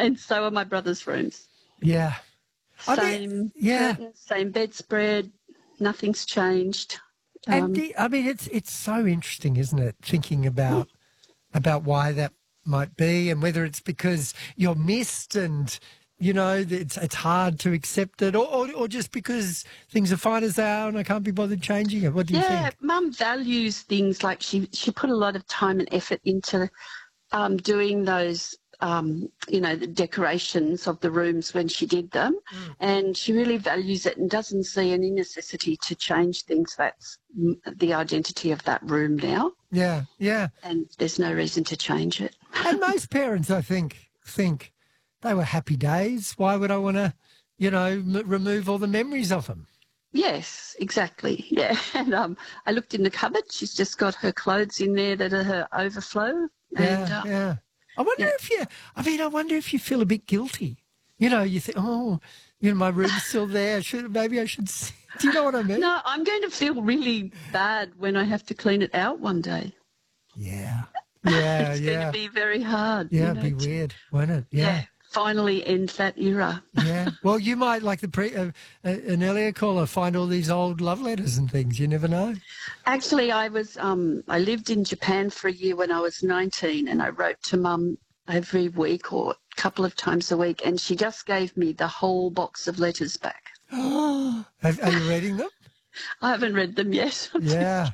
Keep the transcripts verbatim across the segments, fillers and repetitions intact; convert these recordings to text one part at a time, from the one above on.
and so are my brother's rooms. Yeah. I Same mean, yeah. curtains, same bedspread, nothing's changed. And Um, the, I mean, it's it's so interesting, isn't it, thinking about about why that might be and whether it's because you're missed and, you know, it's it's hard to accept it or, or, or just because things are fine as they are and I can't be bothered changing it. What do you yeah, think? Mum values things like she, she put a lot of time and effort into um, doing those, um, you know, the decorations of the rooms when she did them. Mm. And she really values it and doesn't see any necessity to change things. That's the identity of that room now. Yeah, yeah. And there's no reason to change it. And most parents, I think, think they were happy days. Why would I want to, you know, m- remove all the memories of them? Yes, exactly. Yeah. And um, I looked in the cupboard. She's just got her clothes in there that are her overflow. Yeah, and, uh, yeah. I wonder yeah. if you, I mean, I wonder if you feel a bit guilty. You know, you think, oh, you know, my room's still there. Should, maybe I should, see. Do you know what I mean? No, I'm going to feel really bad when I have to clean it out one day. Yeah. Yeah, it's yeah. going to be very hard. Yeah, you know, it'd be to, weird, won't it? Yeah. yeah. Finally end that era. Yeah. Well, you might, like the pre, uh, uh, an earlier caller, find all these old love letters and things. You never know. Actually, I was, um, I lived in Japan for a year when I was nineteen, and I wrote to Mum every week or a couple of times a week, and she just gave me the whole box of letters back. Oh, are you reading them? I haven't read them yet. Yeah.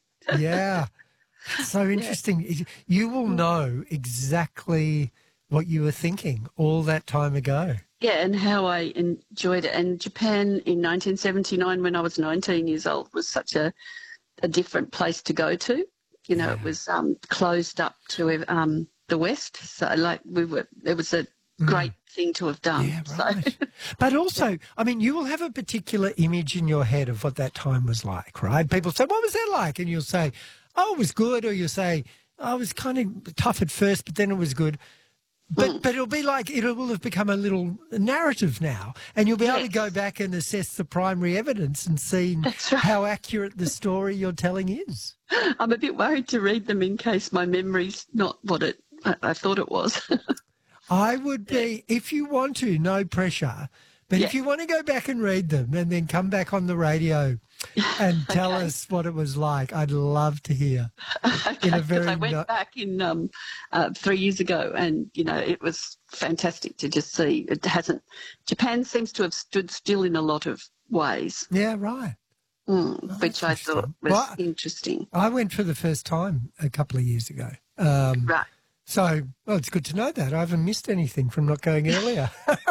Yeah. So interesting. Yeah. You will know exactly what you were thinking all that time ago. Yeah, and how I enjoyed it. And Japan in nineteen seventy-nine, when I was nineteen years old, was such a, a different place to go to. You know, yeah. It was um, closed up to um, the West. So, like, we were, it was a great mm. thing to have done. Yeah, right. So. But also, I mean, you will have a particular image in your head of what that time was like, right? People say, what was that like? And you'll say, oh, it was good. Or you'll say, oh, it was kind of tough at first, but then it was good. But mm. but it'll be like, it will have become a little narrative now, and you'll be able yes. to go back and assess the primary evidence and see right. how accurate the story you're telling is. I'm a bit worried to read them in case my memory's not what it I, I thought it was. I would be, if you want to, no pressure, but yeah. if you want to go back and read them and then come back on the radio and tell okay. us what it was like, I'd love to hear. Okay, in a very I went no- back in um, uh, three years ago, and you know it was fantastic to just see. It hasn't. Japan seems to have stood still in a lot of ways. Yeah, right. Mm, oh, which I thought was well, interesting. I went for the first time a couple of years ago. Um, right. So, well, it's good to know that. I haven't missed anything from not going earlier.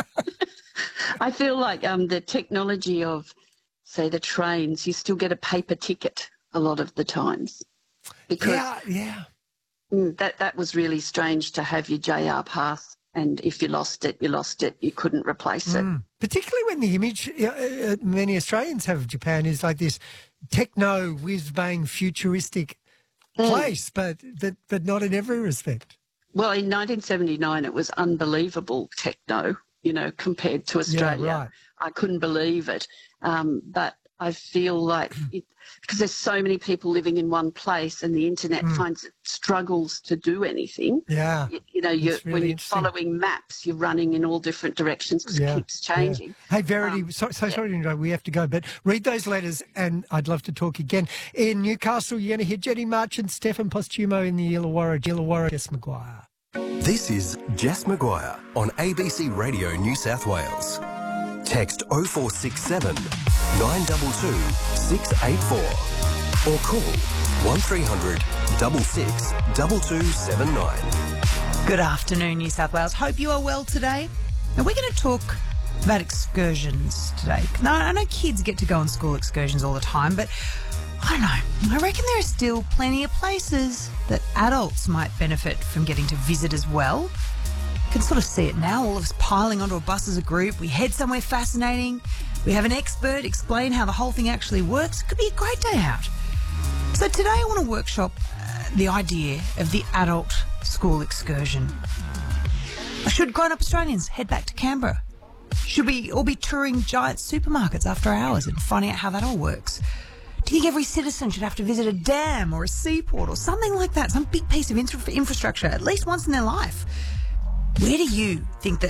I feel like um, the technology of, say, the trains, you still get a paper ticket a lot of the times. Because yeah, yeah. Mm, that, that was really strange to have your J R pass, and if you lost it, you lost it. You couldn't replace it. Mm. Particularly when the image uh, many Australians have of Japan is like this techno, whiz-bang, futuristic mm. place, but, but but not in every respect. Well, in nineteen seventy-nine, it was unbelievable techno, you know, compared to Australia. Yeah, right. I couldn't believe it. Um, but I feel like, it, because there's so many people living in one place and the internet mm. finds it struggles to do anything. Yeah. You, you know, you're, really when you're following maps, you're running in all different directions because yeah, it keeps changing. Yeah. Hey, Verity, um, so, so yeah. sorry to interrupt, we have to go, but read those letters and I'd love to talk again. In Newcastle, you're going to hear Jenny March and Stefan Postumo in the Illawarra, Illawarra, Jess Maguire. This is Jess Maguire on A B C Radio New South Wales. Text oh four six seven, nine two two, six eight four or call one three hundred, six six, two two seven nine. Good afternoon, New South Wales. Hope you are well today. Now, we're going to talk about excursions today. Now, I know kids get to go on school excursions all the time, but I don't know. I reckon there are still plenty of places that adults might benefit from getting to visit as well. You can sort of see it now, all of us piling onto a bus as a group. We head somewhere fascinating. We have an expert explain how the whole thing actually works. It could be a great day out. So today I want to workshop uh, the idea of the adult school excursion. Should grown-up Australians head back to Canberra? Should we all be touring giant supermarkets after hours and finding out how that all works? Do you think every citizen should have to visit a dam or a seaport or something like that, some big piece of infra- infrastructure at least once in their life? Where do you think that